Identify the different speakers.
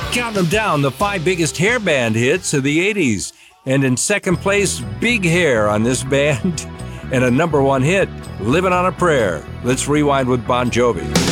Speaker 1: Counting them down, the 5 biggest hair band hits of the 80s. And in second place, Big Hair on this band. And a number 1 hit, Living on a Prayer. Let's rewind with Bon Jovi.